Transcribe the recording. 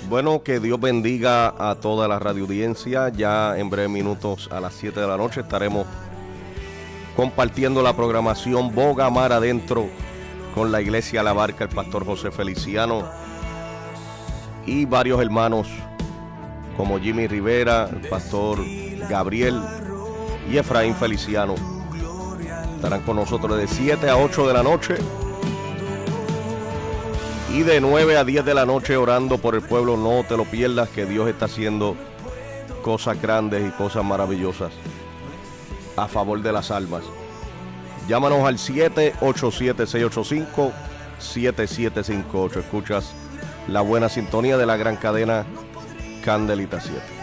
Bueno, que Dios bendiga a toda la radioaudiencia. Ya en breves minutos a las 7 de la noche estaremos compartiendo la programación Boga Mar Adentro con la Iglesia La Barca, el pastor José Feliciano y varios hermanos como Jimmy Rivera, el pastor Gabriel y Efraín Feliciano. Estarán con nosotros de 7 a 8 de la noche y de 9 a 10 de la noche orando por el pueblo. No te lo pierdas, que Dios está haciendo cosas grandes y cosas maravillosas a favor de las almas. Llámanos al 787-685-7758. Escuchas la buena sintonía de la gran cadena Candelita 7.